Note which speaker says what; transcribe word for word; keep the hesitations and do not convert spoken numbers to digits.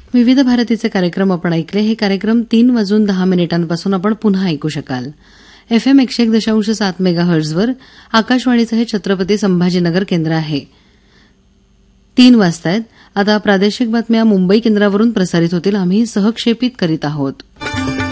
Speaker 1: विविध भारतीचे कार्यक्रम आपण ऐकले. हे कार्यक्रम तीन वाजून दहा मिनिटांपासून आपण पुन्हा ऐकू शकाल. एफएम एकशे एक दशांश सात मेगाहर्ट्झवर आकाशवाणीचं हे छत्रपती संभाजीनगर केंद्र आहे. तीन वाजतायत. आता प्रादेशिक बातम्या मुंबई केंद्रावरून प्रसारित होतील. आम्ही सहक्षेपित करीत आहोत.